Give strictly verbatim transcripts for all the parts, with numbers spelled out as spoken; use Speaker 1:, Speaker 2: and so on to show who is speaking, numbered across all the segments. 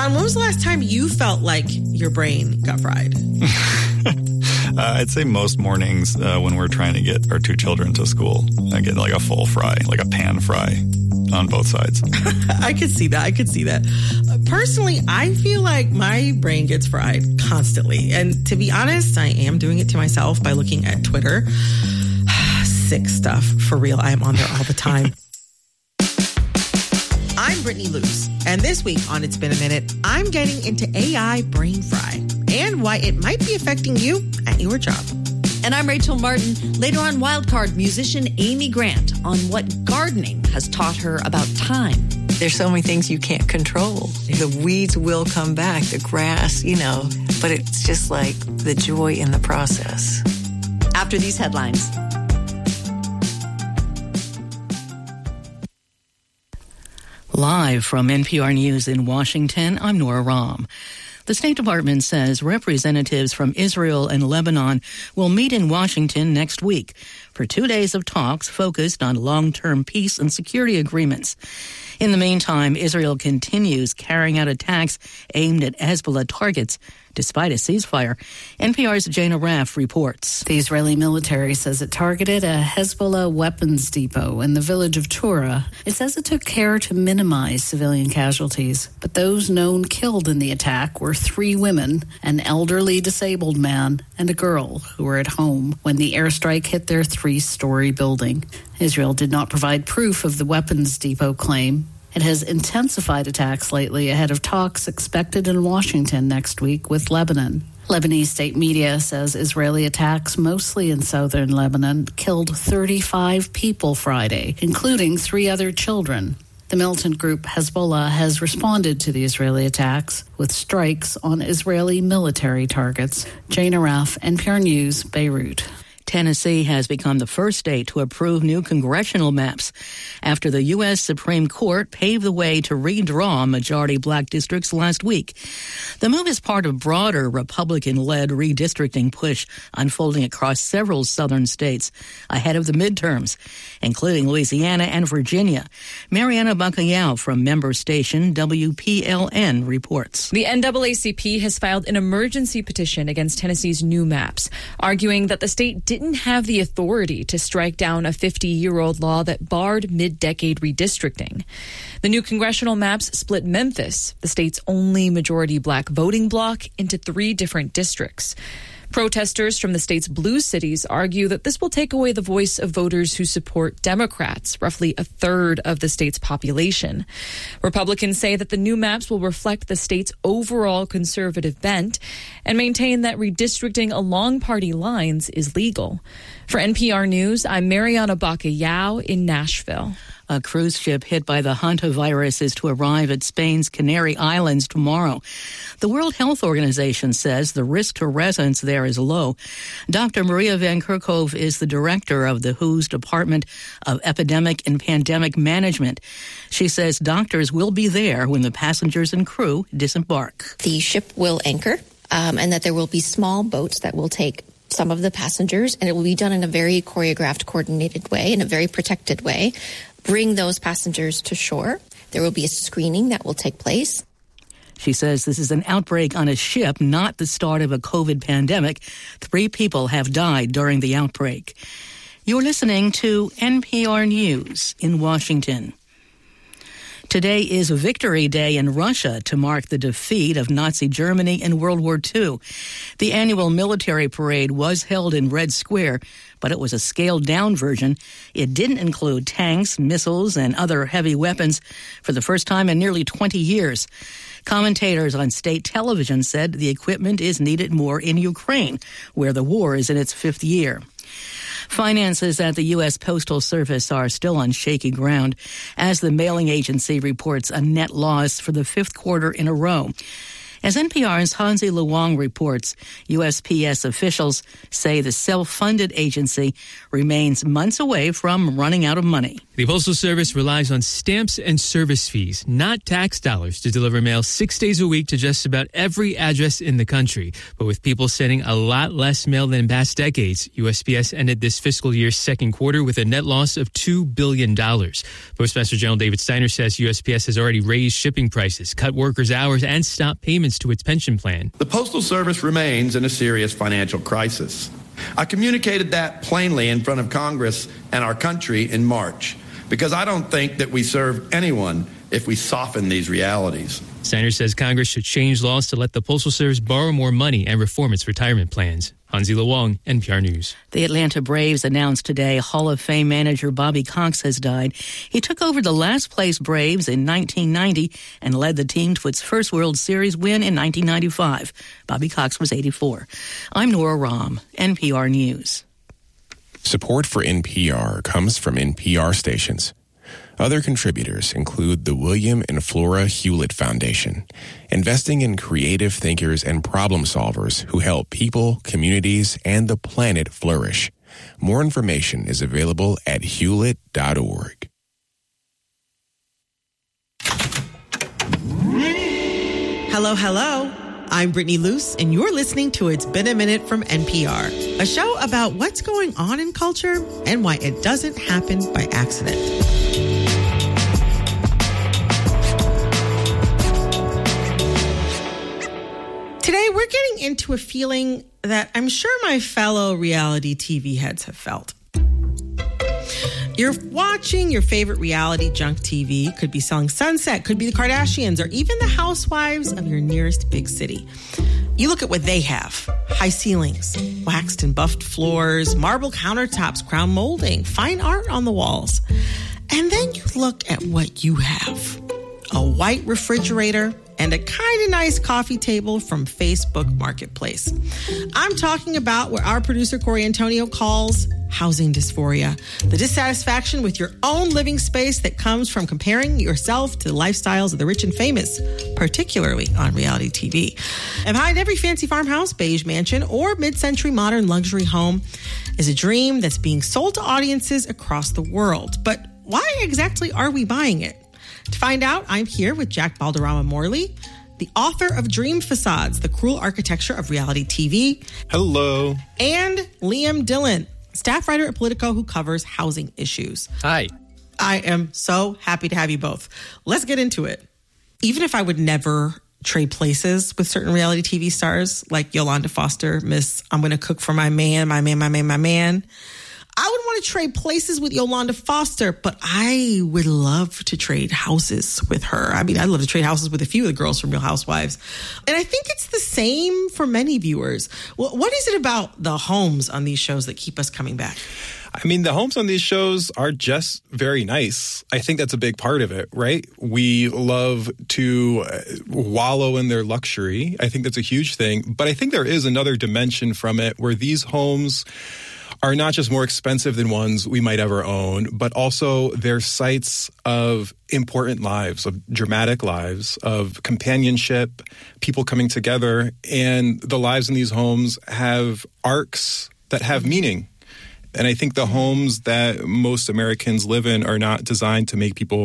Speaker 1: John, when was the last time you felt like your brain got fried?
Speaker 2: uh, I'd say most mornings uh, when we're trying to get our two children to school, I get like a full fry, like a pan fry on both sides.
Speaker 1: I could see that. I could see that. Uh, personally, I feel like my brain gets fried constantly. And to be honest, I am doing it to myself by looking at Twitter. Sick stuff. For real, I am on there all the time. I'm Brittany Luce, and this week on It's Been a Minute, I'm getting into A I brain fry and why it might be affecting you at your job.
Speaker 3: And I'm Rachel Martin. Later on, Wildcard musician Amy Grant on what gardening has taught her about time.
Speaker 4: There's so many things you can't control. The weeds will come back, the grass, you know, but it's just like the joy in the process.
Speaker 3: After these headlines.
Speaker 5: Live from N P R News in Washington, I'm Nora Rahm. The State Department says representatives from Israel and Lebanon will meet in Washington next week for two days of talks focused on long-term peace and security agreements. In the meantime, Israel continues carrying out attacks aimed at Hezbollah targets despite a ceasefire. N P R's Jana Raff reports.
Speaker 6: The Israeli military says it targeted a Hezbollah weapons depot in the village of Tura. It says it took care to minimize civilian casualties, but those known killed in the attack were three women, an elderly disabled man, and a girl who were at home when the airstrike hit their three-story building. Israel did not provide proof of the weapons depot claim. It has intensified attacks lately ahead of talks expected in Washington next week with Lebanon. Lebanese state media says Israeli attacks, mostly in southern Lebanon, killed thirty-five people Friday, including three other children. The militant group Hezbollah has responded to the Israeli attacks with strikes on Israeli military targets. Jana Raff, N P R News, Beirut.
Speaker 5: Tennessee has become the first state to approve new congressional maps after the U S Supreme Court paved the way to redraw majority black districts last week. The move is part of broader Republican-led redistricting push unfolding across several southern states ahead of the midterms, including Louisiana and Virginia. Mariana Bacallao from member station W P L N reports.
Speaker 7: The N double A C P has filed an emergency petition against Tennessee's new maps, arguing that the state didn't have the authority to strike down a fifty-year-old law that barred mid-decade redistricting. The new congressional maps split Memphis, the state's only majority black voting bloc, into three different districts. Protesters from the state's blue cities argue that this will take away the voice of voters who support Democrats, roughly a third of the state's population. Republicans say that the new maps will reflect the state's overall conservative bent and maintain that redistricting along party lines is legal. For N P R News, I'm Mariana Bacallao in Nashville.
Speaker 5: A cruise ship hit by the hantavirus is to arrive at Spain's Canary Islands tomorrow. The World Health Organization says the risk to residents there is low. Doctor Maria Van Kerkhove is the director of the W H O's Department of Epidemic and Pandemic Management. She says doctors will be there when the passengers and crew disembark.
Speaker 8: The ship will anchor, um, and that there will be small boats that will take some of the passengers, and it will be done in a very choreographed, coordinated way, in a very protected way. Bring those passengers to shore. There will be a screening that will take place.
Speaker 5: She says this is an outbreak on a ship, not the start of a COVID pandemic. Three people have died during the outbreak. You're listening to N P R News in Washington. Today is Victory Day in Russia to mark the defeat of Nazi Germany in World War Two. The annual military parade was held in Red Square, but it was a scaled-down version. It didn't include tanks, missiles, and other heavy weapons for the first time in nearly twenty years. Commentators on state television said the equipment is needed more in Ukraine, where the war is in its fifth year. Finances at the U S Postal Service are still on shaky ground as the mailing agency reports a net loss for the fifth quarter in a row. As N P R's Hansi Luong reports, U S P S officials say the self-funded agency remains months away from running out of money.
Speaker 9: The Postal Service relies on stamps and service fees, not tax dollars, to deliver mail six days a week to just about every address in the country. But with people sending a lot less mail than in past decades, U S P S ended this fiscal year's second quarter with a net loss of two billion dollars. Postmaster General David Steiner says U S P S has already raised shipping prices, cut workers' hours, and stopped payments to its pension plan.
Speaker 10: The Postal Service remains in a serious financial crisis. I communicated that plainly in front of Congress and our country in March, because I don't think that we serve anyone if we soften these realities.
Speaker 9: Steiner says Congress should change laws to let the Postal Service borrow more money and reform its retirement plans. Hansi Lawang, N P R News.
Speaker 5: The Atlanta Braves announced today Hall of Fame manager Bobby Cox has died. He took over the last-place Braves in nineteen ninety and led the team to its first World Series win in nineteen ninety-five. Bobby Cox was eighty-four. I'm Nora Rahm, N P R News.
Speaker 11: Support for N P R comes from N P R stations. Other contributors include the William and Flora Hewlett Foundation, investing in creative thinkers and problem solvers who help people, communities, and the planet flourish. More information is available at hewlett dot org.
Speaker 1: Hello, hello. I'm Brittany Luce, and you're listening to It's Been a Minute from N P R, a show about what's going on in culture and why it doesn't happen by accident. Today, we're getting into a feeling that I'm sure my fellow reality T V heads have felt. You're watching your favorite reality junk T V, could be Selling Sunset, could be the Kardashians, or even the housewives of your nearest big city. You look at what they have: high ceilings, waxed and buffed floors, marble countertops, crown molding, fine art on the walls. And then you look at what you have: a white refrigerator and a kind of nice coffee table from Facebook Marketplace. I'm talking about what our producer Corey Antonio calls housing dysphoria, the dissatisfaction with your own living space that comes from comparing yourself to the lifestyles of the rich and famous, particularly on reality T V. And behind every fancy farmhouse, beige mansion, or mid-century modern luxury home is a dream that's being sold to audiences across the world. But why exactly are we buying it? To find out, I'm here with Jack Balderrama Morley, the author of Dream Facades, The Cruel Architecture of Reality T V.
Speaker 12: Hello.
Speaker 1: And Liam Dillon, staff writer at Politico who covers housing issues.
Speaker 12: Hi.
Speaker 1: I am so happy to have you both. Let's get into it. Even if I would never trade places with certain reality T V stars like Yolanda Foster, Miss I'm going to cook for my man, my man, my man, my man, I would want to trade places with Yolanda Foster, but I would love to trade houses with her. I mean, I'd love to trade houses with a few of the girls from Real Housewives. And I think it's the same for many viewers. Well, what is it about the homes on these shows that keep us coming back?
Speaker 12: I mean, the homes on these shows are just very nice. I think that's a big part of it, right? We love to wallow in their luxury. I think that's a huge thing. But I think there is another dimension from it where these homes are not just more expensive than ones we might ever own, but also they're sites of important lives, of dramatic lives, of companionship, people coming together. And the lives in these homes have arcs that have meaning. And I think the homes that most Americans live in are not designed to make people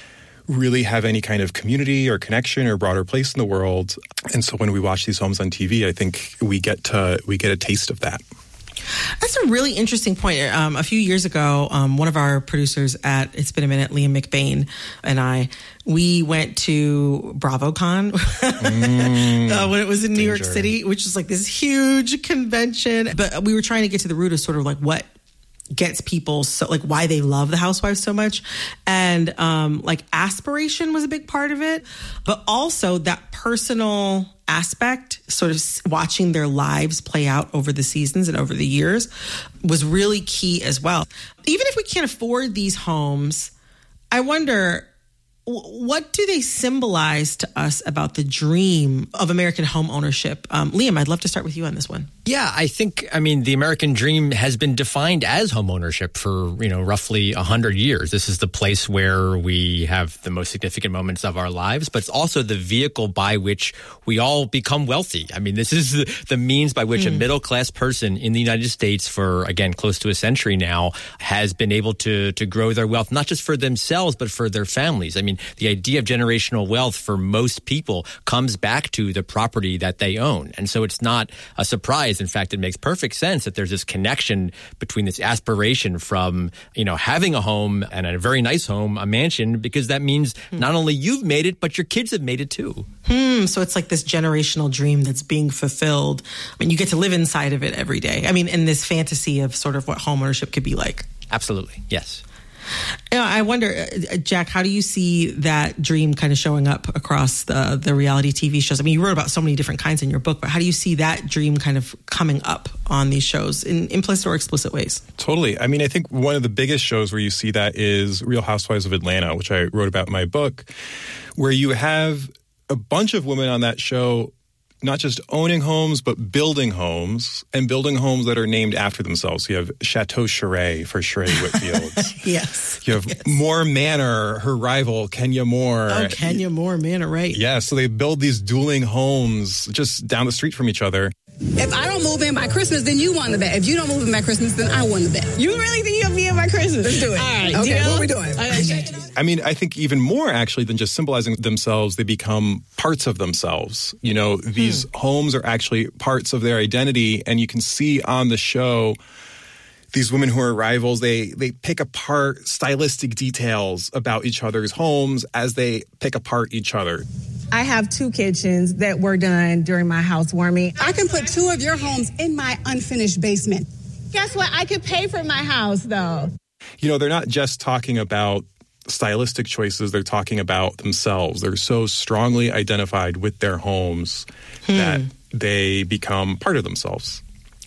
Speaker 12: really have any kind of community or connection or broader place in the world. And so when we watch these homes on T V, I think we get to we get a taste of that.
Speaker 1: That's a really interesting point. Um, a few years ago, um, one of our producers at It's Been a Minute, Liam McBain, and I, we went to BravoCon mm, uh, when it was in New danger. York City, which is like this huge convention. But we were trying to get to the root of sort of like what gets people so like why they love the Housewives so much. And um, like aspiration was a big part of it, but also that personal aspect, sort of watching their lives play out over the seasons and over the years was really key as well. Even if we can't afford these homes, I wonder, what do they symbolize to us about the dream of American home ownership? Um, Liam, I'd love to start with you on this one.
Speaker 13: Yeah, I think, I mean, the American dream has been defined as homeownership for, you know, roughly one hundred years. This is the place where we have the most significant moments of our lives, but it's also the vehicle by which we all become wealthy. I mean, this is the, the means by which mm. a middle-class person in the United States for, again, close to a century now has been able to, to grow their wealth, not just for themselves, but for their families. I mean, the idea of generational wealth for most people comes back to the property that they own. And so it's not a surprise. In fact, it makes perfect sense that there's this connection between this aspiration from, you know, having a home and a very nice home, a mansion, because that means hmm. not only you've made it, but your kids have made it too.
Speaker 1: Hmm. So it's like this generational dream that's being fulfilled. I mean, you get to live inside of it every day. I mean, in this fantasy of sort of what homeownership could be like.
Speaker 13: Absolutely. Yes.
Speaker 1: You know, I wonder, uh, Jack, how do you see that dream kind of showing up across the the reality T V shows? I mean, you wrote about so many different kinds in your book, but how do you see that dream kind of coming up on these shows in implicit or explicit ways?
Speaker 12: Totally. I mean, I think one of the biggest shows where you see that is Real Housewives of Atlanta, which I wrote about in my book, where you have a bunch of women on that show not just owning homes, but building homes, and building homes that are named after themselves. You have Chateau Sheree for Sheree Whitfield.
Speaker 1: Yes.
Speaker 12: You have
Speaker 1: yes.
Speaker 12: Moore Manor, her rival, Kenya Moore.
Speaker 1: Oh, Kenya Moore Manor, right.
Speaker 12: Yeah, so they build these dueling homes just down the street from each other.
Speaker 14: If I don't move in by Christmas, then you won the bet. If you don't move in by Christmas, then I won the bet. You really think you'll be in by Christmas? Let's do it. All right. Okay, deal? What are we doing?
Speaker 12: I mean, I think even more actually than just symbolizing themselves, they become parts of themselves. You know, these hmm. homes are actually parts of their identity, and you can see on the show these women who are rivals, they they pick apart stylistic details about each other's homes as they pick apart each other.
Speaker 14: I have two kitchens that were done during my housewarming. I can put two of your homes in my unfinished basement. Guess what? I could pay for my house, though.
Speaker 12: You know, they're not just talking about stylistic choices. They're talking about themselves. They're so strongly identified with their homes hmm. that they become part of themselves.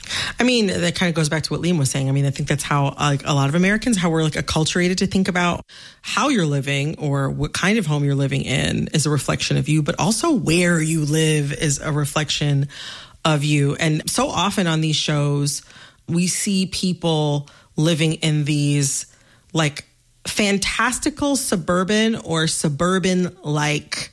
Speaker 1: I mean, that kind of goes back to what Liam was saying. I mean, I think that's how like a lot of Americans, how we're like acculturated to think about how you're living or what kind of home you're living in is a reflection of you, but also where you live is a reflection of you. And so often on these shows, we see people living in these like fantastical suburban or suburban-like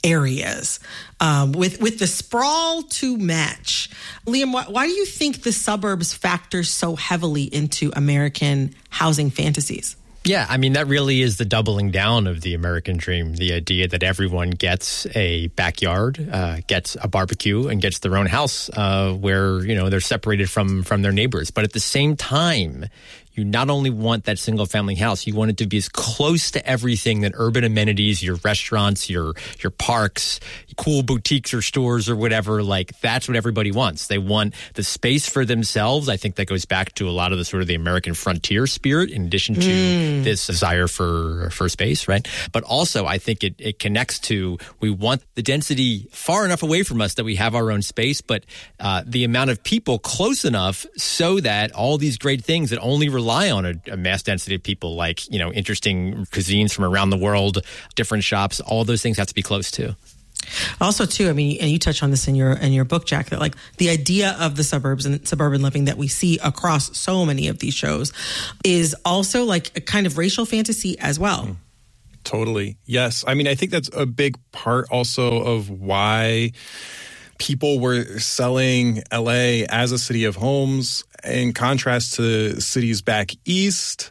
Speaker 1: areas um, with with the sprawl to match. Liam, why, why do you think the suburbs factor so heavily into American housing fantasies?
Speaker 13: Yeah, I mean, that really is the doubling down of the American dream, the idea that everyone gets a backyard, uh, gets a barbecue, and gets their own house uh, where, you know, they're separated from, from their neighbors. But at the same time, you not only want that single-family house, you want it to be as close to everything that urban amenities, your restaurants, your your parks, cool boutiques or stores or whatever, like that's what everybody wants. They want the space for themselves. I think that goes back to a lot of the sort of the American frontier spirit in addition to mm. this desire for for space, right? But also I think it, it connects to we want the density far enough away from us that we have our own space, but uh, the amount of people close enough so that all these great things that only rely on a, a mass density of people, like, you know, interesting cuisines from around the world, different shops, all those things have to be close to.
Speaker 1: Also, too, I mean, and you touch on this in your in your book, Jack, that like the idea of the suburbs and suburban living that we see across so many of these shows is also like a kind of racial fantasy as well. Mm.
Speaker 12: Totally. Yes. I mean, I think that's a big part also of why people were selling L A as a city of homes in contrast to cities back east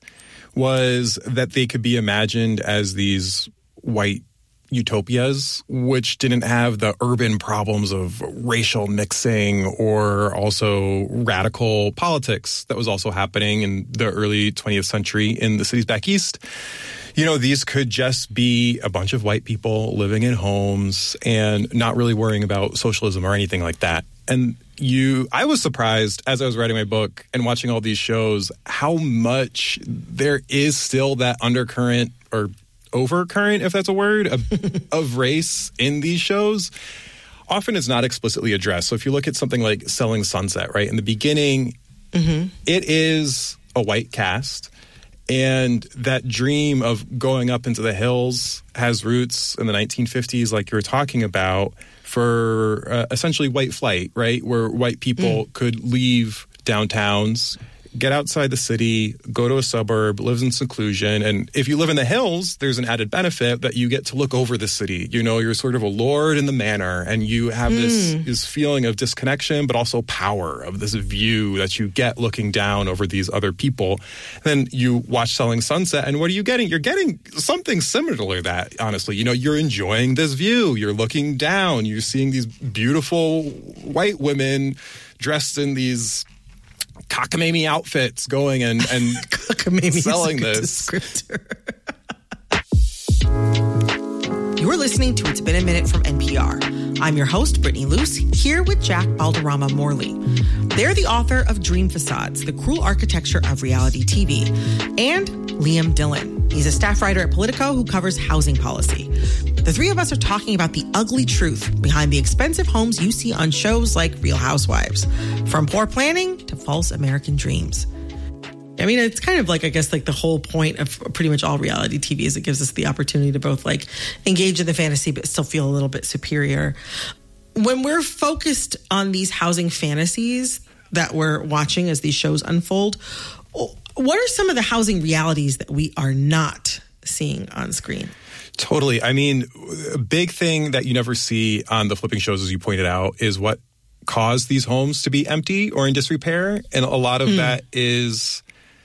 Speaker 12: was that they could be imagined as these white utopias, which didn't have the urban problems of racial mixing or also radical politics that was also happening in the early twentieth century in the cities back east. You know, these could just be a bunch of white people living in homes and not really worrying about socialism or anything like that. And you, I was surprised as I was writing my book and watching all these shows how much there is still that undercurrent or overcurrent, if that's a word, of, of race in these shows. Often it's not explicitly addressed. So if you look at something like Selling Sunset, right, in the beginning, mm-hmm. it is a white cast. And that dream of going up into the hills has roots in the nineteen fifties, like you were talking about, for uh, essentially white flight, right? Where white people mm. could leave downtowns, get outside the city, go to a suburb, live in seclusion. And if you live in the hills, there's an added benefit that you get to look over the city. You know, you're sort of a lord in the manor, and you have mm. this, this feeling of disconnection, but also power, of this view that you get looking down over these other people. Then you watch Selling Sunset, and what are you getting? You're getting something similar to that, honestly. You know, you're enjoying this view. You're looking down. You're seeing these beautiful white women dressed in these cockamamie outfits going and, and selling this.
Speaker 1: You're listening to It's Been a Minute from N P R. I'm your host, Brittany Luce, here with Jack Balderrama Morley. They're the author of Dream Facades, The Cruel Architecture of Reality T V, and Liam Dillon. He's a staff writer at Politico who covers housing policy. The three of us are talking about the ugly truth behind the expensive homes you see on shows like Real Housewives, from poor planning to false American dreams. I mean, it's kind of like, I guess, like the whole point of pretty much all reality T V is it gives us the opportunity to both like engage in the fantasy, but still feel a little bit superior. When we're focused on these housing fantasies that we're watching as these shows unfold, what are some of the housing realities that we are not seeing on screen?
Speaker 12: Totally. I mean, a big thing that you never see on the flipping shows, as you pointed out, is what caused these homes to be empty or in disrepair. And a lot of mm. that is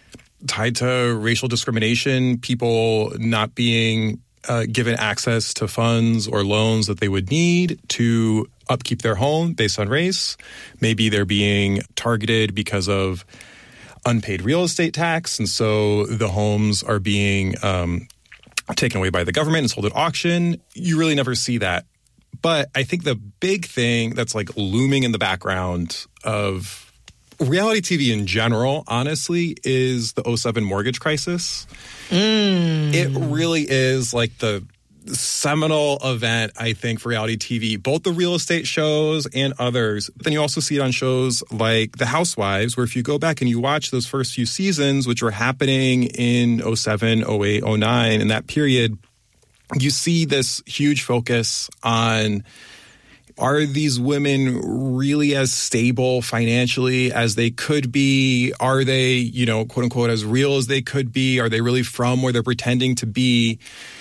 Speaker 12: tied to racial discrimination, people not being uh, given access to funds or loans that they would need to upkeep their home based on race. Maybe they're being targeted because of unpaid real estate tax, and so the homes are being um, taken away by the government and sold at auction. You really never see that. But I think the big thing that's like looming in the background of reality T V in general, honestly, is the oh seven mortgage crisis. Mm. It really is like the seminal event, I think, for reality T V, both the real estate shows and others. Then you also see it on shows like The Housewives, where if you go back and you watch those first few seasons, which were happening in oh seven, oh eight, oh nine, in that period, you see this huge focus on, are these women really as stable financially as they could be? Are they, you know, quote unquote, as real as they could be? Are they really from where they're pretending to be?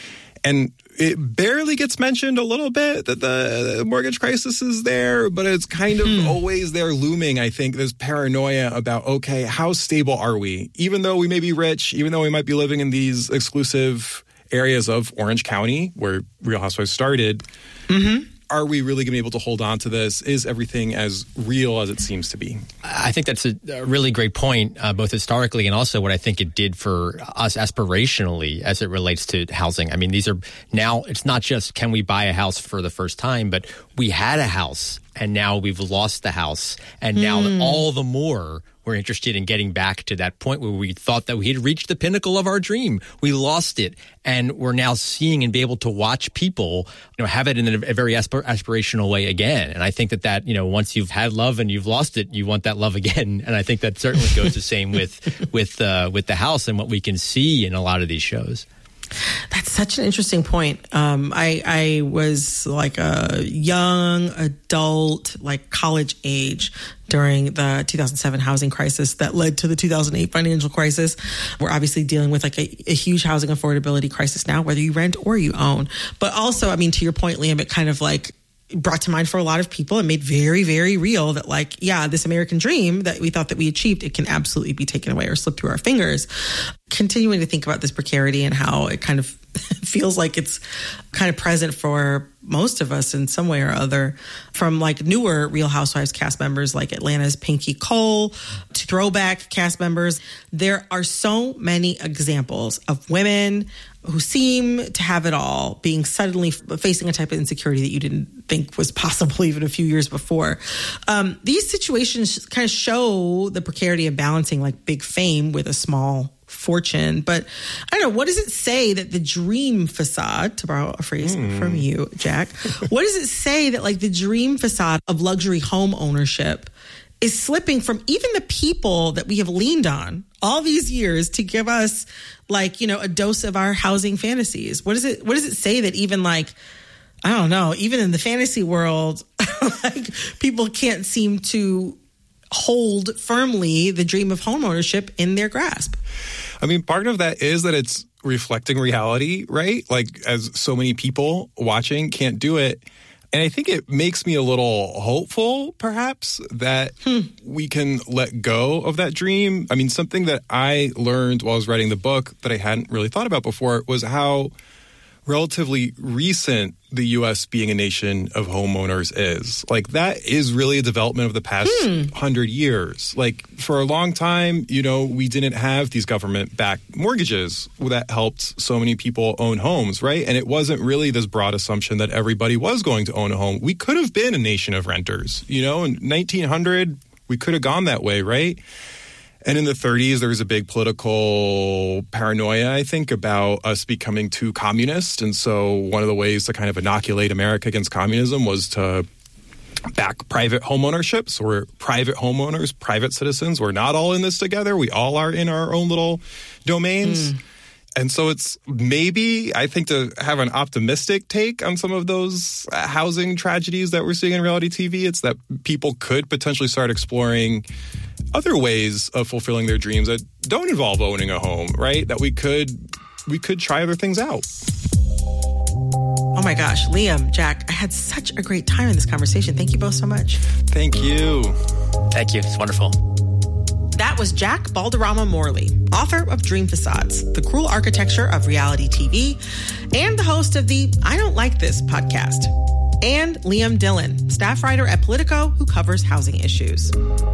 Speaker 12: And it barely gets mentioned a little bit that the mortgage crisis is there, but it's kind of hmm. always there looming, I think, this paranoia about, okay, how stable are we? Even though we may be rich, even though we might be living in these exclusive areas of Orange County, where Real Housewives started, mm-hmm. are we really going to be able to hold on to this? Is everything as real as it seems to be?
Speaker 13: I think that's a, a really great point, uh, both historically and also what I think it did for us aspirationally as it relates to housing. I mean, these are now, it's not just can we buy a house for the first time, but we had a house and now we've lost the house. And now mm. all the more we're interested in getting back to that point where we thought that we had reached the pinnacle of our dream. We lost it, and we're now seeing and be able to watch people, you know, have it in a, a very aspir- aspirational way again. And I think that that, you know, once you've had love and you've lost it, you want that love again. And I think that certainly goes the same with with uh, with the house and what we can see in a lot of these shows.
Speaker 1: That's such an interesting point. Um, I, I was like a young adult, like college age during the two thousand seven housing crisis that led to the two thousand eight financial crisis. We're obviously dealing with like a, a huge housing affordability crisis now, whether you rent or you own. But also, I mean, to your point, Liam, it kind of like brought to mind for a lot of people and made very, very real that like, yeah, this American dream that we thought that we achieved, it can absolutely be taken away or slip through our fingers. Continuing to think about this precarity and how it kind of feels like it's kind of present for most of us in some way or other, from like newer Real Housewives cast members like Atlanta's Pinky Cole to throwback cast members. There are so many examples of women who seem to have it all being suddenly facing a type of insecurity that you didn't think was possible even a few years before. Um, these situations kind of show the precarity of balancing like big fame with a small fortune. But I don't know, what does it say that the dream facade, to borrow a phrase mm. from you, Jack, what does it say that like the dream facade of luxury home ownership is slipping from even the people that we have leaned on all these years to give us like, you know, a dose of our housing fantasies. What does it, what does it say that even like, I don't know, even in the fantasy world, like people can't seem to hold firmly the dream of homeownership in their grasp?
Speaker 12: I mean, part of that is that it's reflecting reality, right? Like, as so many people watching can't do it. And I think it makes me a little hopeful, perhaps, that hmm. we can let go of that dream. I mean, something that I learned while I was writing the book that I hadn't really thought about before was how relatively recent the U S being a nation of homeowners is. Like, that is really a development of the past hmm. hundred years. Like, for a long time, you know, we didn't have these government-backed mortgages that helped so many people own homes, right? And it wasn't really this broad assumption that everybody was going to own a home. We could have been a nation of renters. You know, in nineteen hundred, we could have gone that way, right? And in the thirties, there was a big political paranoia, I think, about us becoming too communist. And so one of the ways to kind of inoculate America against communism was to back private home ownership. So we're private homeowners, private citizens. We're not all in this together. We all are in our own little domains. Mm. And so it's maybe, I think, to have an optimistic take on some of those housing tragedies that we're seeing in reality T V, it's that people could potentially start exploring other ways of fulfilling their dreams that don't involve owning a home, right? That we could we could try other things out.
Speaker 1: Oh my gosh, Liam, Jack, I had such a great time in this conversation. Thank you both so much.
Speaker 12: Thank you.
Speaker 13: Thank you. It's wonderful.
Speaker 1: That was Jack Balderrama Morley, author of Dream Facades, The Cruel Architecture of Reality T V, and the host of the I Don't Like This podcast. And Liam Dillon, staff writer at Politico, who covers housing issues.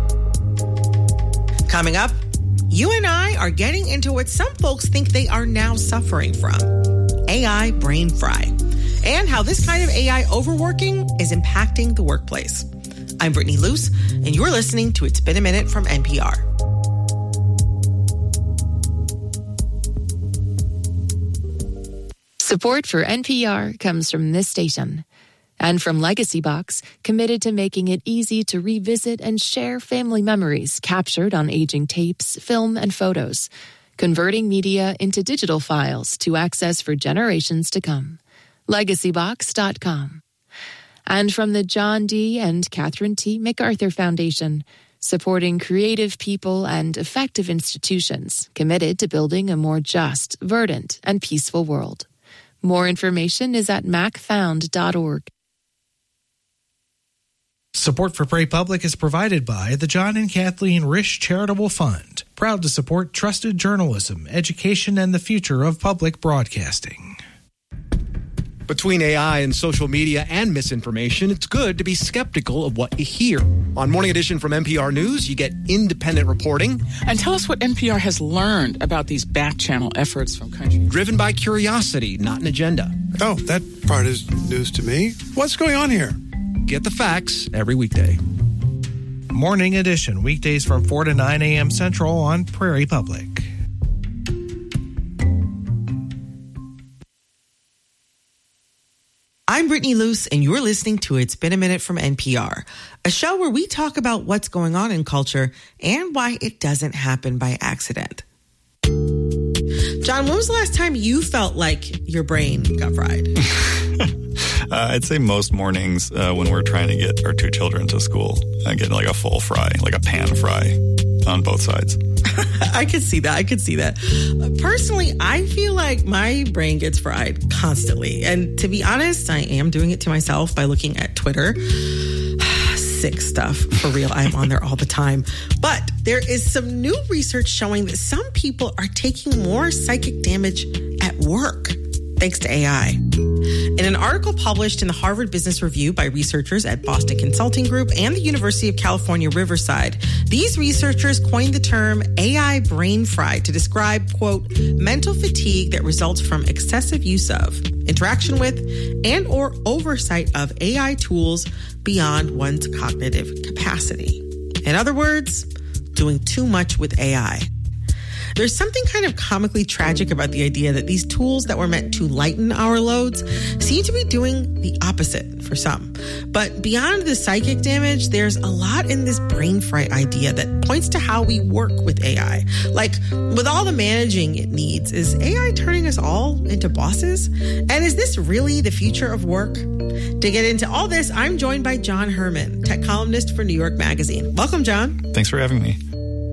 Speaker 1: Coming up, you and I are getting into what some folks think they are now suffering from, A I brain fry, and how this kind of A I overworking is impacting the workplace. I'm Brittany Luce, and you're listening to It's Been a Minute from N P R.
Speaker 15: Support for N P R comes from this station and from Legacy Box, committed to making it easy to revisit and share family memories captured on aging tapes, film, and photos, converting media into digital files to access for generations to come. legacy box dot com. And from the John D. and Catherine T. MacArthur Foundation, supporting creative people and effective institutions committed to building a more just, verdant, and peaceful world. More information is at mac found dot org.
Speaker 16: Support for Pray Public is provided by the John and Kathleen Risch Charitable Fund, proud to support trusted journalism, education, and the future of public broadcasting.
Speaker 17: Between A I and social media and misinformation, it's good to be skeptical of what you hear. On Morning Edition from N P R News, you get independent reporting.
Speaker 18: And tell us what N P R has learned about these back-channel efforts from countries.
Speaker 17: Driven by curiosity, not an agenda.
Speaker 19: Oh, that part is news to me. What's going on here?
Speaker 17: Get the facts every weekday.
Speaker 16: Morning Edition, weekdays from four to nine a.m. Central on Prairie Public.
Speaker 1: I'm Brittany Luce, and you're listening to It's Been a Minute from N P R, a show where we talk about what's going on in culture and why it doesn't happen by accident. John, when was the last time you felt like your brain got fried?
Speaker 2: Uh, I'd say most mornings uh, when we're trying to get our two children to school, I get like a full fry, like a pan fry on both sides.
Speaker 1: I could see that. I could see that. Personally, I feel like my brain gets fried constantly. And to be honest, I am doing it to myself by looking at Twitter. Sick stuff, for real. I'm on there all the time. But there is some new research showing that some people are taking more psychic damage at work thanks to A I. In an article published in the Harvard Business Review by researchers at Boston Consulting Group and the University of California, Riverside, these researchers coined the term A I brain fry to describe, quote, mental fatigue that results from excessive use of, interaction with, and or oversight of A I tools beyond one's cognitive capacity. In other words, doing too much with A I. There's something kind of comically tragic about the idea that these tools that were meant to lighten our loads seem to be doing the opposite for some. But beyond the psychic damage, there's a lot in this brain fry idea that points to how we work with A I. Like, with all the managing it needs, is A I turning us all into bosses? And is this really the future of work? To get into all this, I'm joined by John Herman, tech columnist for New York Magazine. Welcome, John.
Speaker 2: Thanks for having me.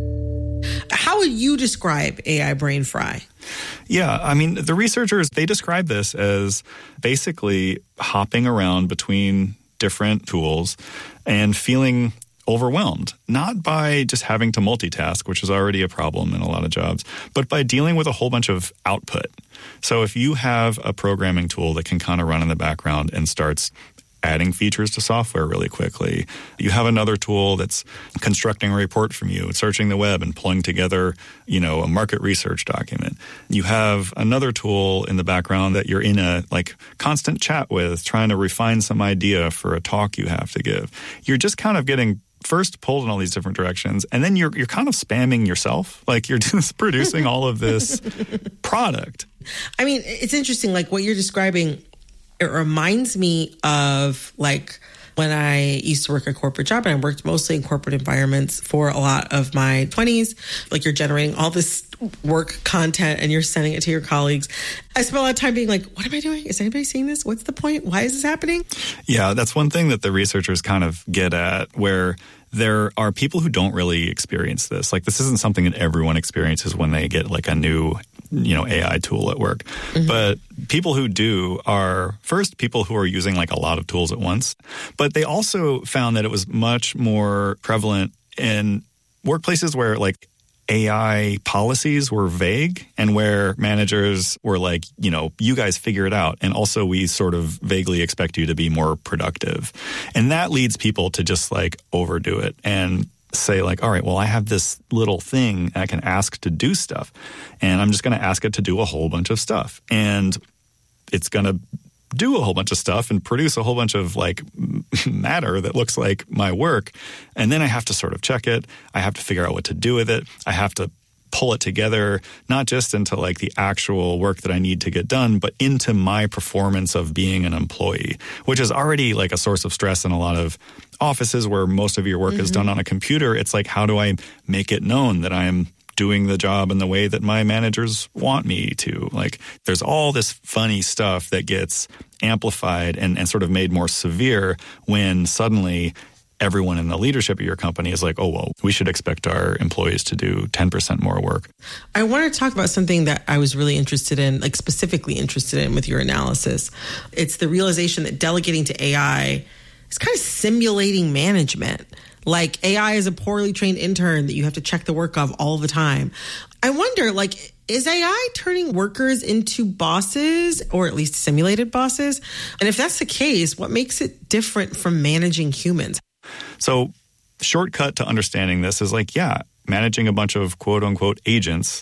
Speaker 1: How would you describe A I brain fry?
Speaker 2: Yeah, I mean, the researchers, they describe this as basically hopping around between different tools and feeling overwhelmed, not by just having to multitask, which is already a problem in a lot of jobs, but by dealing with a whole bunch of output. So if you have a programming tool that can kind of run in the background and starts adding features to software really quickly, you have another tool that's constructing a report from you, searching the web and pulling together, you know, a market research document. You have another tool in the background that you're in a like constant chat with, trying to refine some idea for a talk you have to give. You're just kind of getting first pulled in all these different directions, and then you're you're kind of spamming yourself. Like, you're just producing all of this product.
Speaker 1: I mean, it's interesting, like what you're describing, it reminds me of like when I used to work a corporate job, and I worked mostly in corporate environments for a lot of my twenties. Like, you're generating all this work content and you're sending it to your colleagues. I spent a lot of time being like, what am I doing? Is anybody seeing this? What's the point? Why is this happening?
Speaker 2: Yeah, that's one thing that the researchers kind of get at, where there are people who don't really experience this. Like, this isn't something that everyone experiences when they get like a new, you know, A I tool at work. Mm-hmm. But people who do are, first, people who are using like a lot of tools at once. But they also found that it was much more prevalent in workplaces where like A I policies were vague, and where managers were like, you know, you guys figure it out. And also, we sort of vaguely expect you to be more productive. And that leads people to just like overdo it and say like, all right, well, I have this little thing I can ask to do stuff, and I'm just going to ask it to do a whole bunch of stuff. And it's going to do a whole bunch of stuff and produce a whole bunch of like matter that looks like my work. And then I have to sort of check it. I have to figure out what to do with it. I have to pull it together, not just into like the actual work that I need to get done, but into my performance of being an employee, which is already like a source of stress in a lot of offices where most of your work mm-hmm. is done on a computer. It's like, how do I make it known that I'm doing the job in the way that my managers want me to? Like, there's all this funny stuff that gets amplified and, and sort of made more severe when suddenly everyone in the leadership of your company is like, oh, well, we should expect our employees to do ten percent more work.
Speaker 1: I want to talk about something that I was really interested in, like specifically interested in with your analysis. It's the realization that delegating to A I is kind of simulating management. Like, A I is a poorly trained intern that you have to check the work of all the time. I wonder, like, is A I turning workers into bosses, or at least simulated bosses? And if that's the case, what makes it different from managing humans?
Speaker 2: So, shortcut to understanding this is like, yeah, managing a bunch of quote unquote agents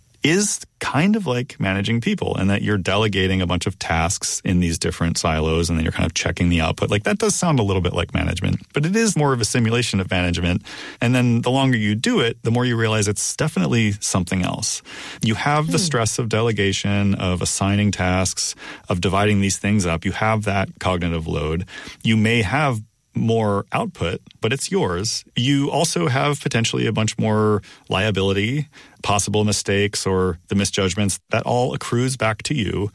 Speaker 2: is kind of like managing people, and that you're delegating a bunch of tasks in these different silos, and then you're kind of checking the output. Like, that does sound a little bit like management, but it is more of a simulation of management. And then the longer you do it, the more you realize it's definitely something else. You have the stress of delegation, of assigning tasks, of dividing these things up. You have that cognitive load. You may have more output, but it's yours. You also have potentially a bunch more liability, possible mistakes, or the misjudgments that all accrues back to you.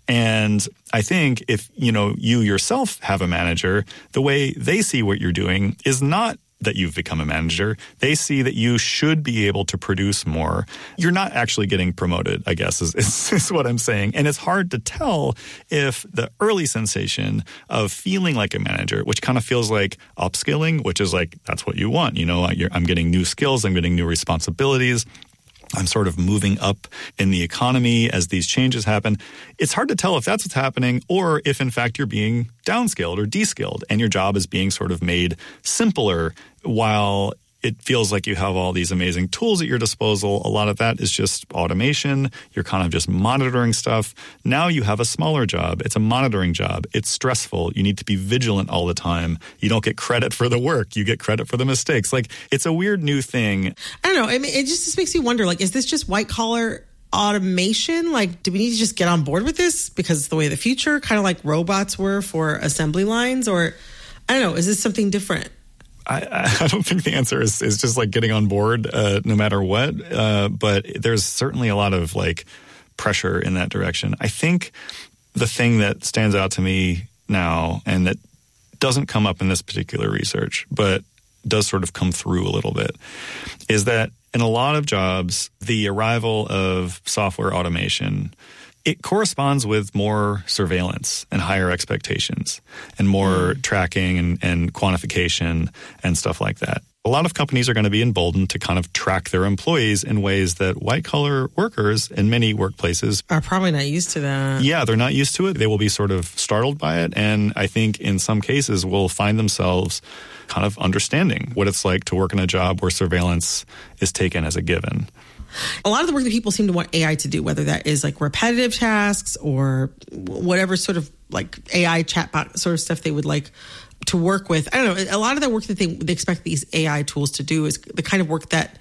Speaker 2: And I think if, you know, you yourself have a manager, the way they see what you're doing is not that you've become a manager. They see that you should be able to produce more. You're not actually getting promoted, I guess, is, is, is what I'm saying. And it's hard to tell if the early sensation of feeling like a manager, which kind of feels like upskilling, which is like, that's what you want. You know, you're, I'm getting new skills, I'm getting new responsibilities. I'm sort of moving up in the economy as these changes happen. It's hard to tell if that's what's happening, or if in fact you're being downskilled or deskilled and your job is being sort of made simpler while it feels like you have all these amazing tools at your disposal. A lot of that is just automation. You're kind of just monitoring stuff. Now you have a smaller job. It's a monitoring job. It's stressful. You need to be vigilant all the time. You don't get credit for the work. You get credit for the mistakes. Like, it's a weird new thing.
Speaker 1: I don't know. I mean, it just, just makes me wonder, like, is this just white collar automation? Like, do we need to just get on board with this because it's the way of the future, kind of like robots were for assembly lines? Or, I don't know, is this something different?
Speaker 2: I, I don't think the answer is, is just like getting on board uh, no matter what. Uh, but there's certainly a lot of like pressure in that direction. I think the thing that stands out to me now, and that doesn't come up in this particular research, but does sort of come through a little bit, is that in a lot of jobs, the arrival of software automation, it corresponds with more surveillance and higher expectations and more mm. tracking and, and quantification and stuff like that. A lot of companies are going to be emboldened to kind of track their employees in ways that white-collar workers in many workplaces
Speaker 1: are probably not used to that.
Speaker 2: Yeah, they're not used to it. They will be sort of startled by it. And I think in some cases will find themselves kind of understanding what it's like to work in a job where surveillance is taken as a given.
Speaker 1: A lot of the work that people seem to want A I to do, whether that is like repetitive tasks or whatever sort of like A I chatbot sort of stuff they would like to work with. I don't know. A lot of the work that they, they expect these A I tools to do is the kind of work that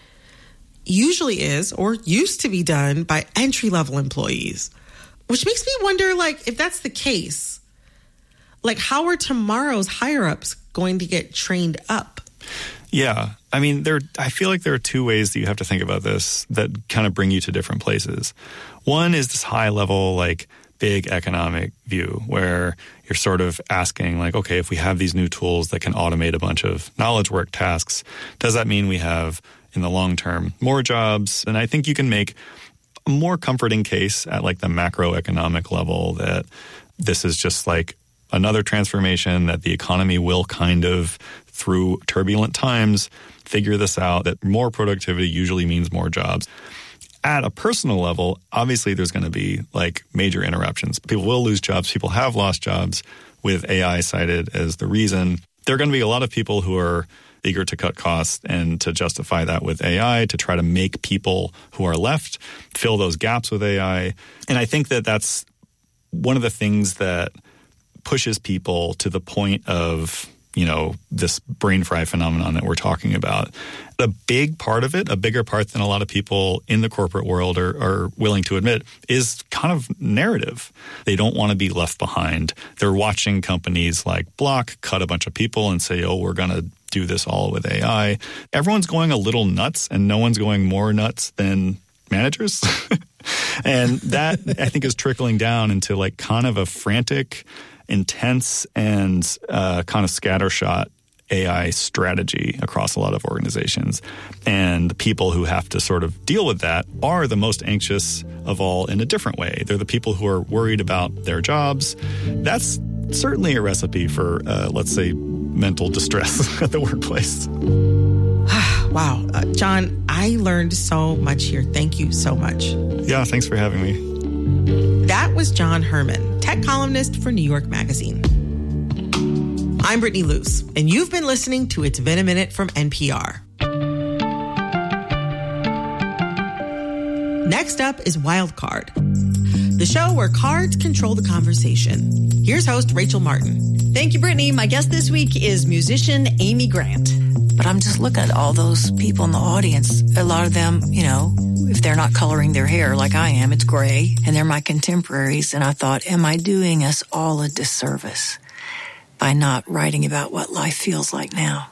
Speaker 1: usually is or used to be done by entry-level employees, which makes me wonder, like, if that's the case, like, how are tomorrow's higher-ups going to get trained up?
Speaker 2: Yeah. I mean, there. I feel like there are two ways that you have to think about this that kind of bring you to different places. One is this high level, like, big economic view where you're sort of asking, like, okay, if we have these new tools that can automate a bunch of knowledge work tasks, does that mean we have, in the long term, more jobs? And I think you can make a more comforting case at, like, the macroeconomic level that this is just, like, another transformation, that the economy will kind of, through turbulent times, figure this out, that more productivity usually means more jobs. At a personal level, obviously there's going to be like major interruptions. People will lose jobs. People have lost jobs with A I cited as the reason. There are going to be a lot of people who are eager to cut costs and to justify that with A I, to try to make people who are left fill those gaps with A I. And I think that that's one of the things that pushes people to the point of, you know, this brain fry phenomenon that we're talking about. A big part of it, a bigger part than a lot of people in the corporate world are, are willing to admit, is kind of narrative. They don't want to be left behind. They're watching companies like Block cut a bunch of people and say, oh, we're going to do this all with A I. Everyone's going a little nuts, and no one's going more nuts than managers. And that, I think, is trickling down into like kind of a frantic, intense, and uh, kind of scattershot A I strategy across a lot of organizations. And the people who have to sort of deal with that are the most anxious of all in a different way. They're the people who are worried about their jobs. That's certainly a recipe for, uh, let's say, mental distress at the workplace.
Speaker 1: Wow. Uh, John, I learned so much here. Thank you so much.
Speaker 2: Yeah, thanks for having me.
Speaker 1: That was John Herman, tech columnist for New York Magazine. I'm Brittany Luce, and you've been listening to It's Been a Minute from N P R. Next up is Wild Card, the show where cards control the conversation. Here's host Rachel Martin.
Speaker 3: Thank you, Brittany. My guest this week is musician Amy Grant.
Speaker 4: But I'm just looking at all those people in the audience. A lot of them, you know, if they're not coloring their hair like I am, it's gray, and they're my contemporaries. And I thought, am I doing us all a disservice by not writing about what life feels like now?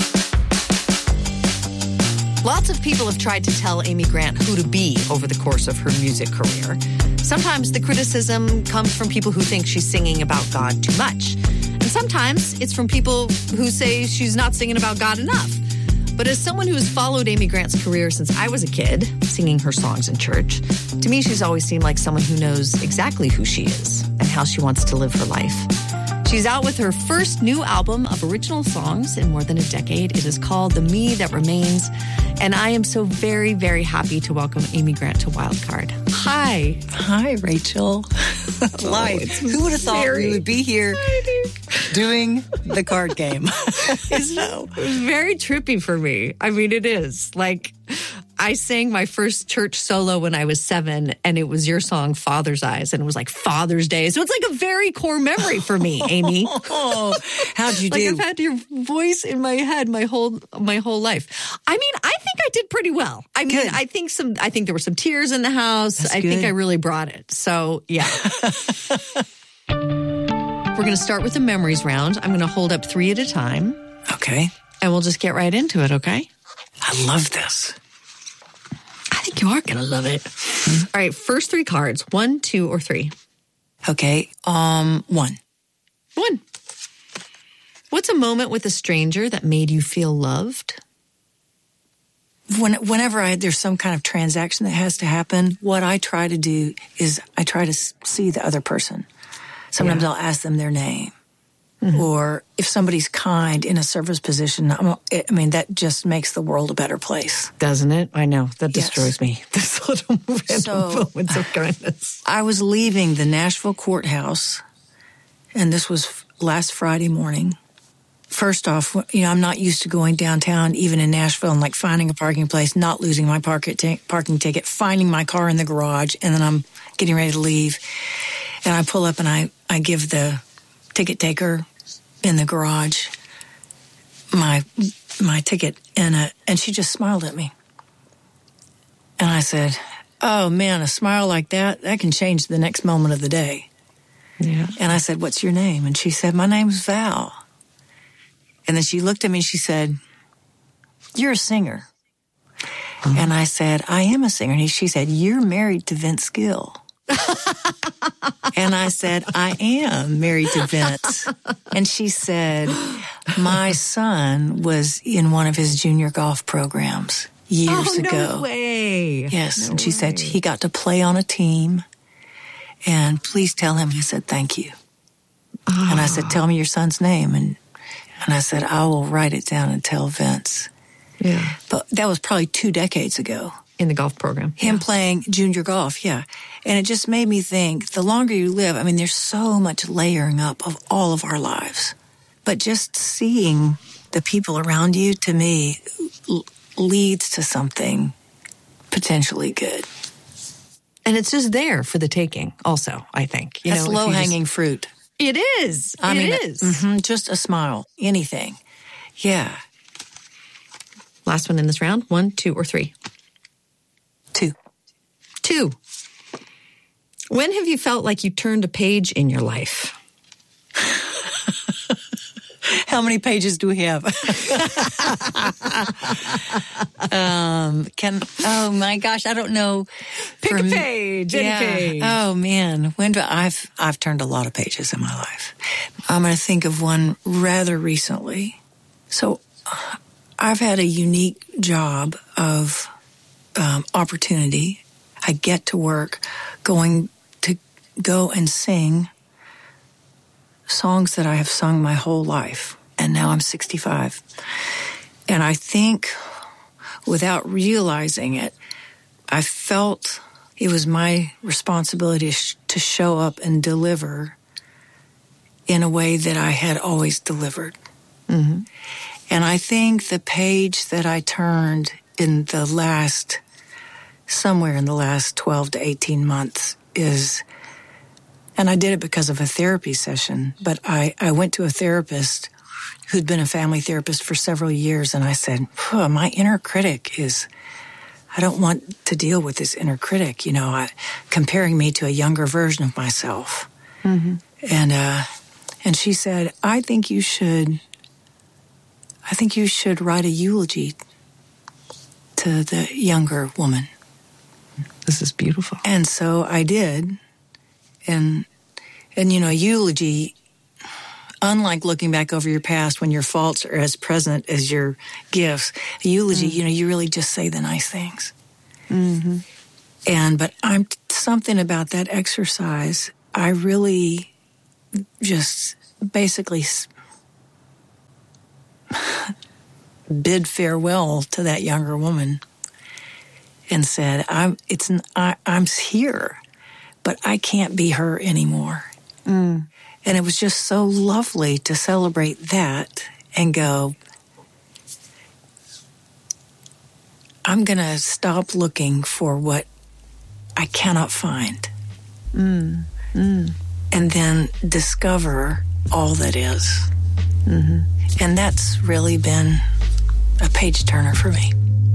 Speaker 3: Lots of people have tried to tell Amy Grant who to be over the course of her music career. Sometimes the criticism comes from people who think she's singing about God too much. And sometimes it's from people who say she's not singing about God enough. But as someone who has followed Amy Grant's career since I was a kid, singing her songs in church, to me she's always seemed like someone who knows exactly who she is and how she wants to live her life. She's out with her first new album of original songs in more than a decade. It is called The Me That Remains. And I am so very, very happy to welcome Amy Grant to Wildcard. Hi.
Speaker 4: Hi, Rachel.
Speaker 3: Life.
Speaker 4: Who would have thought
Speaker 3: very...
Speaker 4: we would be here doing the card game.
Speaker 3: It's very trippy for me. I mean, it is. Like, I sang my first church solo when I was seven, and it was your song, Father's Eyes, and it was like Father's Day. So it's like a very core memory for me, Amy.
Speaker 4: Oh, how'd you
Speaker 3: like
Speaker 4: do?
Speaker 3: I've had your voice in my head my whole my whole life. I mean, I think I did pretty well. I mean,
Speaker 4: Good.
Speaker 3: I think some. I think there were some tears in the house.
Speaker 4: That's
Speaker 3: I think
Speaker 4: good.
Speaker 3: I really brought it. So yeah. We're going to start with the memories round. I'm going to hold up three at a time.
Speaker 4: Okay.
Speaker 3: And we'll just get right into it, okay?
Speaker 4: I love this.
Speaker 3: I think you are going to love it. Mm-hmm. All right, first three cards. One, two, or three?
Speaker 4: Okay, um, one.
Speaker 3: One. What's a moment with a stranger that made you feel loved?
Speaker 4: When, whenever I, there's some kind of transaction that has to happen, what I try to do is I try to see the other person. Sometimes yeah. I'll ask them their name. Mm-hmm. Or if somebody's kind in a service position, I'm, I mean, that just makes the world a better place.
Speaker 3: Doesn't it? I know. That
Speaker 4: Yes.
Speaker 3: destroys me. This little random
Speaker 4: So,
Speaker 3: moments of kindness.
Speaker 4: I was leaving the Nashville courthouse, and this was last Friday morning. First off, you know, I'm not used to going downtown, even in Nashville, and like finding a parking place, not losing my park t- parking ticket, finding my car in the garage, and then I'm getting ready to leave. And I pull up and I, I give the ticket taker in the garage my my ticket, and uh, and she just smiled at me. And I said, "Oh man, a smile like that, that can change the next moment of the day."
Speaker 3: Yeah.
Speaker 4: And I said, "What's your name?" And she said, "My name's Val." And then she looked at me and she said, "You're a singer." Mm-hmm. And I said, "I am a singer." And she said, "You're married to Vince Gill." And I said, "I am married to Vince." And she said, "My son was in one of his junior golf programs years
Speaker 3: oh,
Speaker 4: ago."
Speaker 3: No way.
Speaker 4: Yes.
Speaker 3: No
Speaker 4: and she
Speaker 3: way.
Speaker 4: said he got to play on a team. And please tell him I said thank you. Oh. And I said, "Tell me your son's name." And and I said, "I will write it down and tell Vince."
Speaker 3: Yeah.
Speaker 4: But that was probably two decades ago.
Speaker 3: In the golf program.
Speaker 4: Him
Speaker 3: yeah.
Speaker 4: playing junior golf, yeah. And it just made me think, the longer you live, I mean, there's so much layering up of all of our lives. But just seeing the people around you, to me, l- leads to something potentially good.
Speaker 3: And it's just there for the taking also, I think. You
Speaker 4: That's
Speaker 3: know, if you
Speaker 4: low-hanging
Speaker 3: just-
Speaker 4: fruit.
Speaker 3: It is.
Speaker 4: I
Speaker 3: it
Speaker 4: mean,
Speaker 3: is.
Speaker 4: mhm, just a smile, anything. Yeah.
Speaker 3: Last one in this round. One, two, or three?
Speaker 4: Two.
Speaker 3: Two. When have you felt like you turned a page in your life?
Speaker 4: How many pages do we have? um, can oh my gosh, I don't know.
Speaker 3: Pick
Speaker 4: For
Speaker 3: a
Speaker 4: me-
Speaker 3: page. Any
Speaker 4: yeah.
Speaker 3: page.
Speaker 4: Oh man, when do I've I've turned a lot of pages in my life. I'm going to think of one rather recently. So, uh, I've had a unique job of um, opportunity. I get to work going to go and sing songs that I have sung my whole life. And now I'm sixty-five. And I think, without realizing it, I felt it was my responsibility sh- to show up and deliver in a way that I had always delivered.
Speaker 3: Mm-hmm.
Speaker 4: And I think the page that I turned in the last, somewhere in the last twelve to eighteen months is, and I did it because of a therapy session, but I, I went to a therapist who'd been a family therapist for several years, and I said, my inner critic is, I don't want to deal with this inner critic, you know, I, comparing me to a younger version of myself.
Speaker 3: Mm-hmm.
Speaker 4: And, uh, and she said, I think you should, I think you should write a eulogy to the younger woman.
Speaker 3: This is beautiful.
Speaker 4: And so I did. And, and you know, a eulogy, unlike looking back over your past when your faults are as present as your gifts, a eulogy, mm-hmm. you know, you really just say the nice things.
Speaker 3: Mm-hmm.
Speaker 4: And, but I'm something about that exercise, I really just basically bid farewell to that younger woman and said, I'm, it's, I, I'm here, but I can't be her anymore.
Speaker 3: Mm.
Speaker 4: And it was just so lovely to celebrate that and go, I'm going to stop looking for what I cannot find.
Speaker 6: Mm. Mm.
Speaker 4: And then discover all that is.
Speaker 6: Mm-hmm.
Speaker 4: And that's really been a page turner for me.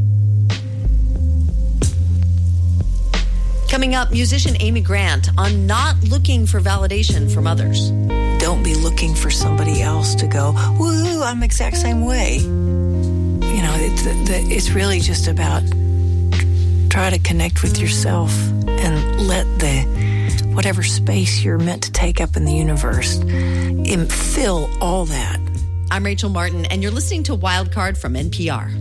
Speaker 3: Coming up, musician Amy Grant on not looking for validation from others.
Speaker 4: Don't be looking for somebody else to go, woo, I'm the exact same way. You know, it's, the, it's really just about try to connect with yourself and let the whatever space you're meant to take up in the universe and fill all that.
Speaker 3: I'm Rachel Martin, and you're listening to Wildcard from N P R.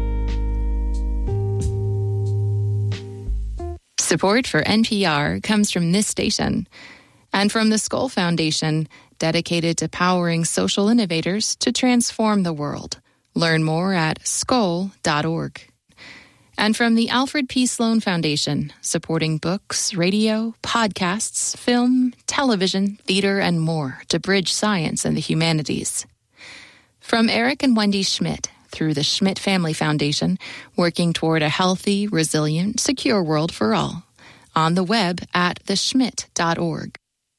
Speaker 15: Support for N P R comes from this station and from the Skoll Foundation, dedicated to powering social innovators to transform the world. Learn more at skoll dot org. And from the Alfred P. Sloan Foundation, supporting books, radio, podcasts, film, television, theater, and more to bridge science and the humanities. From Eric and Wendy Schmidt, through the Schmidt Family Foundation, working toward a healthy, resilient, secure world for all. On the web at the schmidt dot org.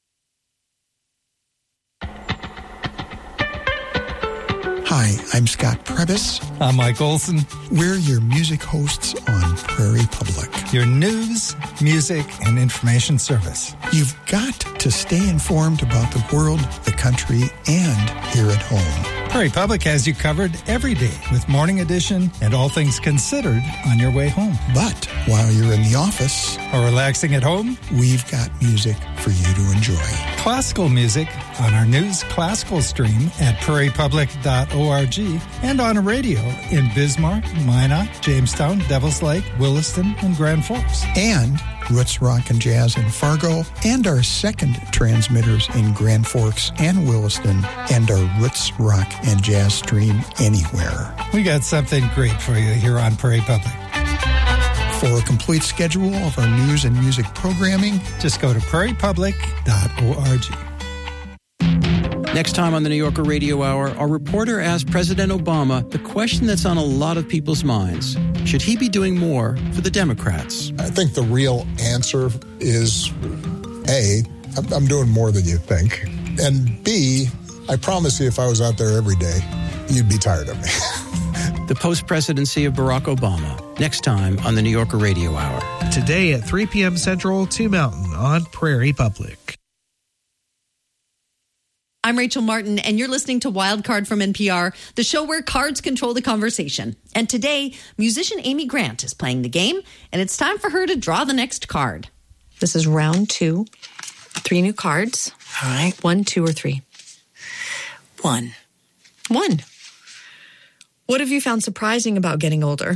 Speaker 20: Hi, I'm Scott Prebis.
Speaker 21: I'm Mike Olson.
Speaker 20: We're your music hosts on Prairie Public.
Speaker 21: Your news, music, and information service.
Speaker 20: You've got to stay informed about the world, the country, and here at home.
Speaker 21: Prairie Public has you covered every day with Morning Edition and All Things Considered on your way home.
Speaker 20: But while you're in the office
Speaker 21: or relaxing at home,
Speaker 20: we've got music for you to enjoy.
Speaker 21: Classical music on our news classical stream at prairie public dot org and on radio in Bismarck, Minot, Jamestown, Devils Lake, Williston, and Grand Forks.
Speaker 20: And Roots Rock and Jazz in Fargo, and our second transmitters in Grand Forks and Williston, and our Roots Rock and Jazz stream anywhere.
Speaker 21: We got something great for you here on Prairie Public.
Speaker 20: For a complete schedule of our news and music programming,
Speaker 21: just go to prairie public dot org.
Speaker 22: Next time on the New Yorker Radio Hour, our reporter asked President Obama the question that's on a lot of people's minds. Should he be doing more for the Democrats?
Speaker 23: I think the real answer is, A, I'm doing more than you think. And B, I promise you if I was out there every day, you'd be tired of me.
Speaker 22: The post-presidency of Barack Obama, next time on the New Yorker Radio Hour.
Speaker 16: Today at three p.m. Central, two Mountain on Prairie Public.
Speaker 3: I'm Rachel Martin, and you're listening to Wildcard from N P R, the show where cards control the conversation. And today, musician Amy Grant is playing the game, and it's time for her to draw the next card.
Speaker 24: This is round two. Three new cards.
Speaker 4: All right.
Speaker 24: One, two, or three?
Speaker 4: One.
Speaker 24: One. What have you found surprising about getting older?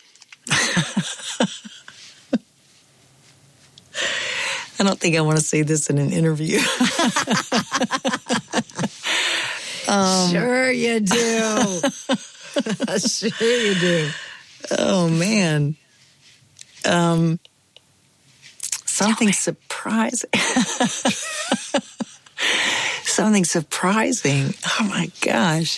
Speaker 4: I don't think I want to say this in an interview. um,
Speaker 24: sure you do. Sure you do.
Speaker 4: Oh, man. Um, something surprising. Something surprising. Oh, my gosh.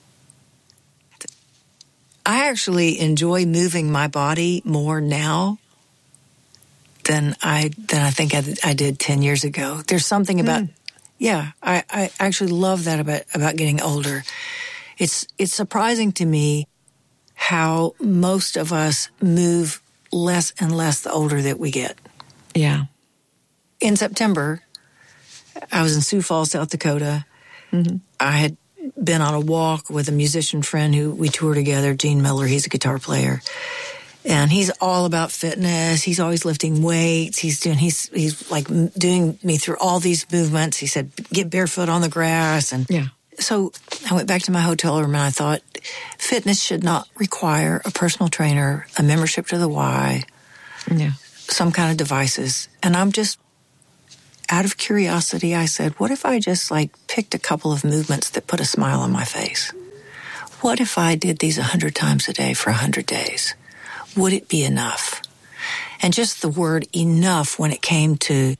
Speaker 4: I actually enjoy moving my body more now than I than I think I, I did ten years ago. There's something about, mm. yeah, I, I actually love that about, about getting older. It's it's surprising to me how most of us move less and less the older that we get.
Speaker 24: Yeah.
Speaker 4: In September, I was in Sioux Falls, South Dakota. Mm-hmm. I had been on a walk with a musician friend who we tour together, Gene Miller. He's a guitar player. And he's all about fitness. He's always lifting weights. He's doing, he's, he's like doing me through all these movements. He said, get barefoot on the grass. And
Speaker 24: yeah.
Speaker 4: So I went back to my hotel room and I thought, fitness should not require a personal trainer, a membership to the Y,
Speaker 24: yeah.
Speaker 4: some kind of devices. And I'm just, out of curiosity, I said, what if I just like picked a couple of movements that put a smile on my face? What if I did these a hundred times a day for a hundred days? Would it be enough? And just the word enough when it came to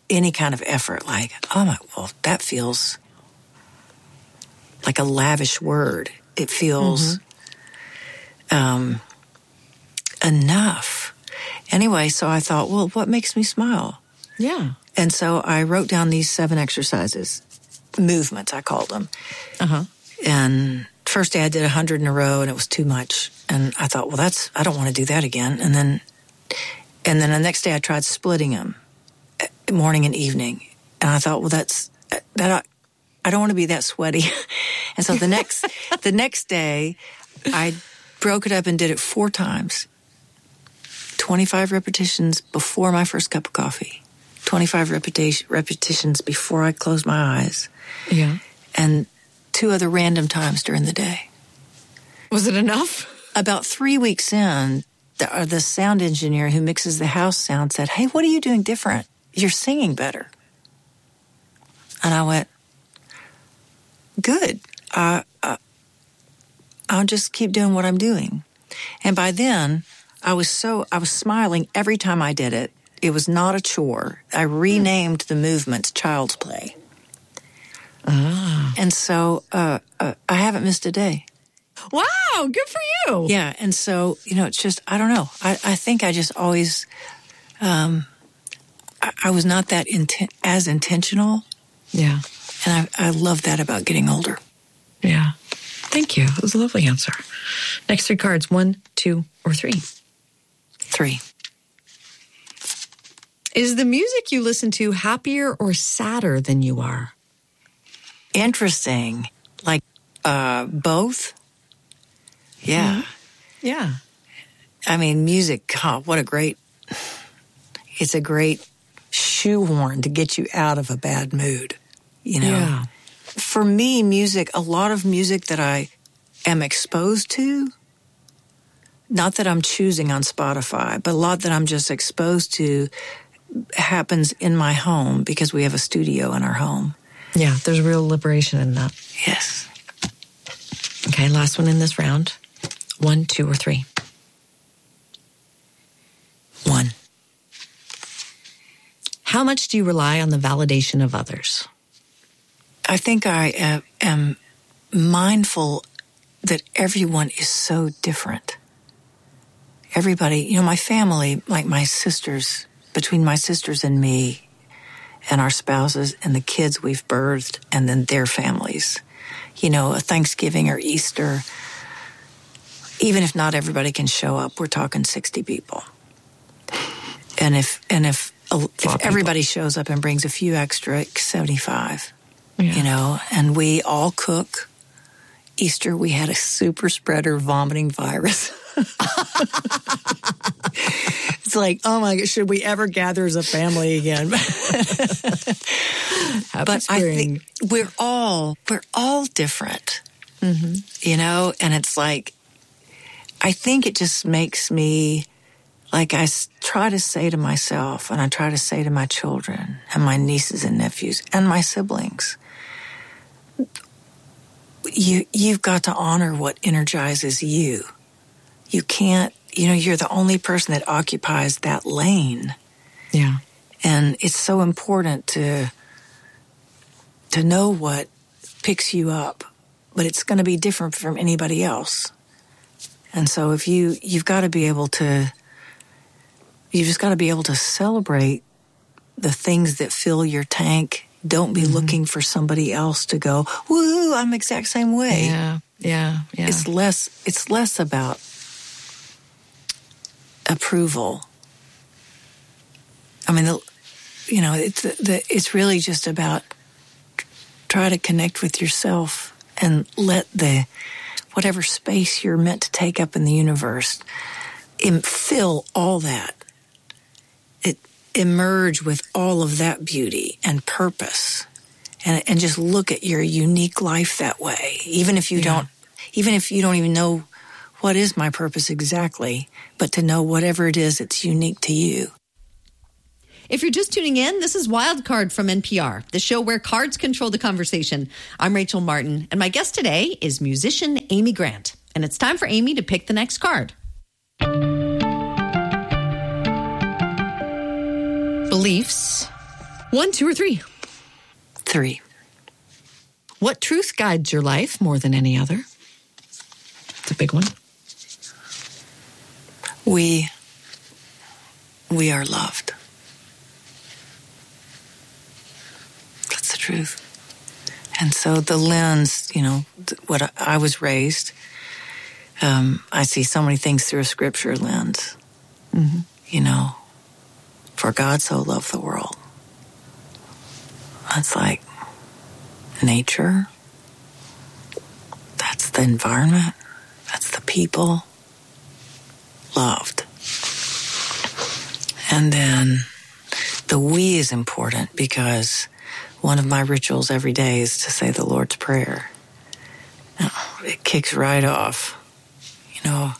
Speaker 4: any kind of effort, like, oh my, well, that feels like a lavish word. It feels mm-hmm. um, enough. Anyway, so I thought, well, what makes me smile?
Speaker 24: Yeah.
Speaker 4: And so I wrote down these seven exercises, movements, I called them.
Speaker 24: Uh-huh.
Speaker 4: And first day I did a hundred in a row, and it was too much. And I thought, well, that's, I don't want to do that again. And then, and then the next day I tried splitting them, morning and evening. And I thought, well, that's, that, I, I don't want to be that sweaty. And so the next, the next day I broke it up and did it four times. twenty-five repetitions before my first cup of coffee. twenty-five repetition, repetitions before I closed my eyes.
Speaker 24: Yeah.
Speaker 4: And two other random times during the day.
Speaker 24: Was it enough?
Speaker 4: About three weeks in, the, uh, the sound engineer who mixes the house sound said, hey, what are you doing different? You're singing better. And I went, good. Uh, uh, I'll just keep doing what I'm doing. And by then, I was so, I was smiling every time I did it. It was not a chore. I renamed the movement Child's Play.
Speaker 24: Ah.
Speaker 4: And so uh, uh, I haven't missed a day.
Speaker 24: Wow, good for you.
Speaker 4: Yeah, and so, you know, it's just, I don't know. I, I think I just always, um, I, I was not that inten- as intentional.
Speaker 24: Yeah.
Speaker 4: And I, I love that about getting older.
Speaker 24: Yeah. Thank you. It was a lovely answer. Next three cards, one, two, or three?
Speaker 4: Three.
Speaker 24: Is the music you listen to happier or sadder than you are?
Speaker 4: Interesting. Like, uh, both? Yeah.
Speaker 24: Mm-hmm. Yeah.
Speaker 4: I mean, music, oh, what a great, it's a great shoehorn to get you out of a bad mood, you know?
Speaker 24: Yeah.
Speaker 4: For me, music, a lot of music that I am exposed to, not that I'm choosing on Spotify, but a lot that I'm just exposed to happens in my home because we have a studio in our home.
Speaker 24: Yeah, there's real liberation in that.
Speaker 4: Yes.
Speaker 24: Okay, last one in this round. One, two, or three?
Speaker 4: One.
Speaker 24: How much do you rely on the validation of others?
Speaker 4: I think I uh, am mindful that everyone is so different. Everybody, you know, my family, like my sisters, between my sisters and me and our spouses and the kids we've birthed and then their families, you know, a Thanksgiving or Easter, even if not everybody can show up, we're talking sixty people. And if, and if, if everybody shows up and brings a few extra, seventy-five. Yeah. You know, and we all cook. Easter, we had a super spreader vomiting virus. It's like, oh my God, should we ever gather as a family again? But
Speaker 24: spring.
Speaker 4: I think we're all, we're all different,
Speaker 24: mm-hmm.
Speaker 4: you know, and it's like, I think it just makes me, like I try to say to myself and I try to say to my children and my nieces and nephews and my siblings, You, you've got to honor what energizes you. You can't, you know, you're the only person that occupies that lane.
Speaker 24: Yeah.
Speaker 4: And it's so important to, to know what picks you up, but it's going to be different from anybody else. And so if you, you've got to be able to, you just got to be able to celebrate the things that fill your tank. Don't be mm-hmm. looking for somebody else to go, woo, I'm the exact same way.
Speaker 24: Yeah, yeah, yeah.
Speaker 4: It's less, it's less about approval. I mean, the, you know, it's, the, it's really just about try to connect with yourself and let the, whatever space you're meant to take up in the universe, im- fill all that. It emerge with all of that beauty and purpose, and and just look at your unique life that way. Even if you yeah. don't, even if you don't even know what is my purpose exactly, but to know whatever it is, it's unique to you.
Speaker 3: If you're just tuning in, this is Wildcard from N P R, the show where cards control the conversation. I'm Rachel Martin, and my guest today is musician Amy Grant. And it's time for Amy to pick the next card. Beliefs, One, two, or three?
Speaker 4: Three.
Speaker 3: What truth guides your life more than any other? It's a big one.
Speaker 4: We, we are loved. That's the truth. And so the lens, you know, what I, I was raised, um, I see so many things through a scripture lens.
Speaker 3: Mm-hmm.
Speaker 4: You know, for God so loved the world. That's like nature. That's the environment. That's the people. Loved. And then the we is important because one of my rituals every day is to say the Lord's Prayer. It kicks right off. You know,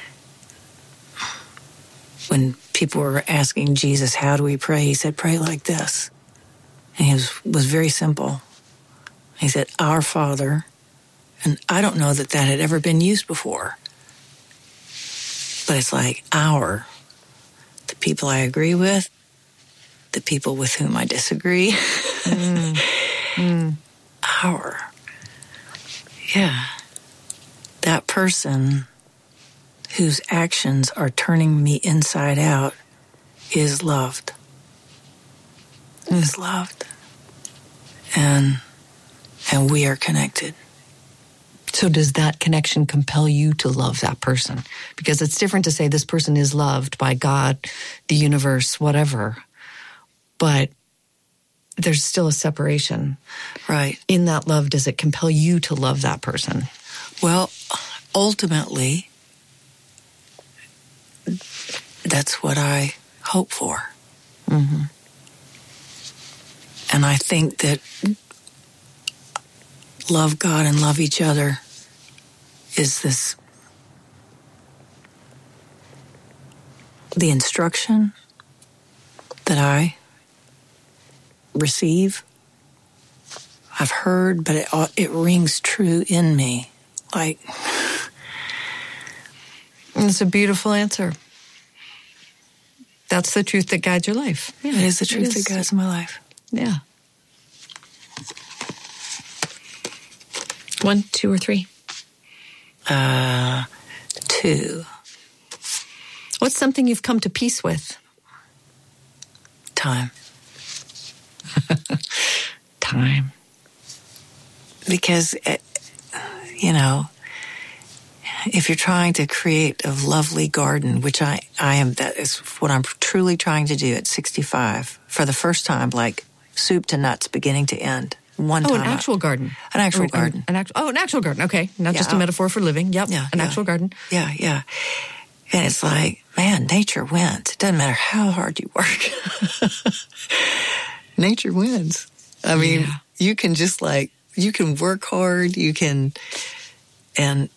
Speaker 4: when people were asking Jesus, how do we pray? He said, pray like this. And it was, was very simple. He said, Our Father. And I don't know that that had ever been used before. But it's like our, the people I agree with, the people with whom I disagree. Mm. Mm. Our. Yeah. That person whose actions are turning me inside out is loved. Mm. Is loved. And and we are connected.
Speaker 3: So does that connection compel you to love that person? Because it's different to say this person is loved by God, the universe, whatever. But there's still a separation.
Speaker 4: Right.
Speaker 3: In that love, does it compel you to love that person?
Speaker 4: Well, ultimately, that's what I hope for.
Speaker 3: Mm-hmm.
Speaker 4: And I think that love God and love each other is this, the instruction that I receive. I've heard, but it, it rings true in me. Like,
Speaker 3: it's a beautiful answer. That's the truth that guides your life.
Speaker 4: Yeah, it is the truth that guides my life.
Speaker 3: Yeah. One, two, or three?
Speaker 4: Uh, two.
Speaker 3: What's something you've come to peace with?
Speaker 4: Time.
Speaker 3: Time.
Speaker 4: Because, it, you know, if you're trying to create a lovely garden, which I, I am, that is what I'm truly trying to do at sixty-five, for the first time, like soup to nuts, beginning to end. One
Speaker 3: oh,
Speaker 4: time.
Speaker 3: an actual garden.
Speaker 4: An actual
Speaker 3: or,
Speaker 4: garden.
Speaker 3: An actual, oh, an actual garden. Okay. Not
Speaker 4: Yeah,
Speaker 3: just a
Speaker 4: oh.
Speaker 3: metaphor for living. Yep.
Speaker 4: Yeah,
Speaker 3: An
Speaker 4: yeah.
Speaker 3: actual garden.
Speaker 4: Yeah, yeah. And it's like, man, nature wins. It doesn't matter how hard you work. Nature wins. I mean,
Speaker 3: Yeah.
Speaker 4: you can just like, you can work hard, you can, and,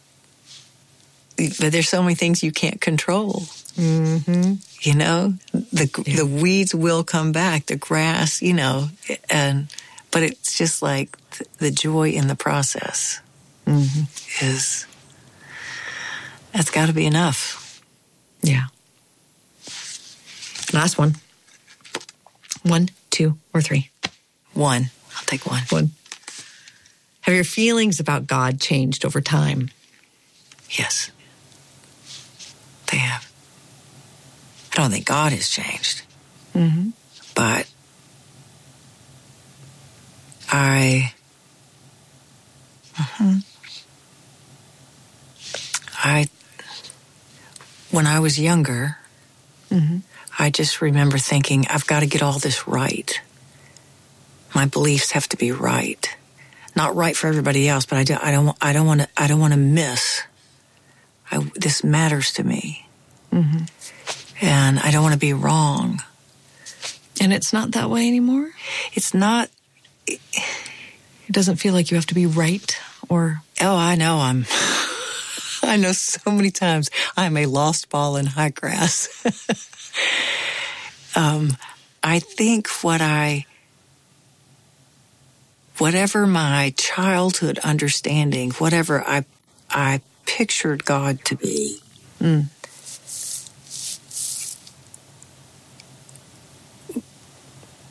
Speaker 4: but there's so many things you can't control.
Speaker 3: Mm-hmm.
Speaker 4: You know, the
Speaker 3: Yeah.
Speaker 4: the weeds will come back, the grass, you know, and, but it's just like th- the joy in the process
Speaker 3: Mm-hmm.
Speaker 4: is, that's got to be enough.
Speaker 3: Yeah. Last one. One, two, or three?
Speaker 4: One. I'll take one.
Speaker 3: One. Have your feelings about God changed over time?
Speaker 4: Yes. They have. I don't think God has changed.
Speaker 3: Mm-hmm.
Speaker 4: But I, mm-hmm. I, when I was younger,
Speaker 3: Mm-hmm.
Speaker 4: I just remember thinking, I've got to get all this right. My beliefs have to be right. Not right for everybody else, but I, do, I don't, I don't want to, I don't want to miss. I, this matters to me.
Speaker 3: Mm-hmm.
Speaker 4: And I don't want to be wrong.
Speaker 3: And it's not that way anymore?
Speaker 4: It's not.
Speaker 3: It doesn't feel like you have to be right or...
Speaker 4: Oh, I know. I'm. I know so many times I'm a lost ball in high grass. um, I think what I, whatever my childhood understanding, whatever I, I pictured God to be,
Speaker 3: Mm.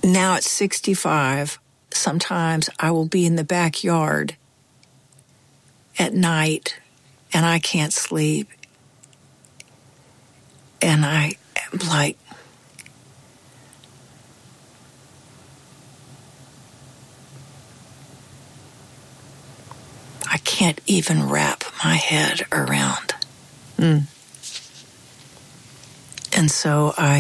Speaker 4: now at sixty-five, sometimes I will be in the backyard at night and I can't sleep. And I am like, I can't even wrap my head around.
Speaker 24: Mm.
Speaker 4: And so I